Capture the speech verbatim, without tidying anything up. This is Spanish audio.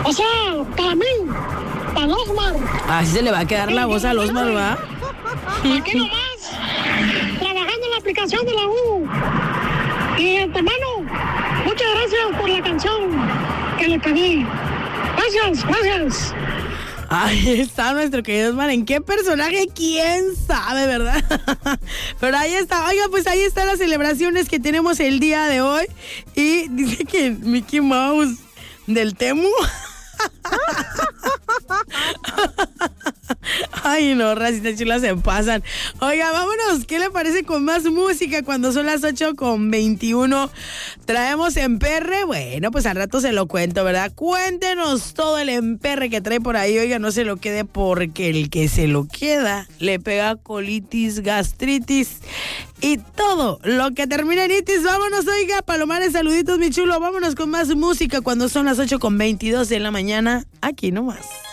O sea, para mí, para Osmar. Así se le va a quedar la voz al Osmar, ¿verdad? Aquí nomás, trabajando en la aplicación de la U. Y antemano, muchas gracias por la canción que le pedí. Gracias, gracias. Ahí está nuestro querido Osmar. ¿En qué personaje? ¿Quién sabe, verdad? Pero ahí está. Oiga, pues ahí están las celebraciones que tenemos el día de hoy. Y dice que Mickey Mouse del Temu. Ay, no, racitas chulas se pasan. Oiga, vámonos. ¿Qué le parece con más música cuando son las ocho con veintiuno? Traemos emperre. Bueno, pues al rato se lo cuento, ¿verdad? Cuéntenos todo el emperre que trae por ahí. Oiga, no se lo quede porque el que se lo queda le pega colitis, gastritis y todo lo que termina en itis. Vámonos, oiga, Palomares, saluditos, mi chulo. Vámonos con más música cuando son las ocho con veintidós de la mañana. Aquí nomás.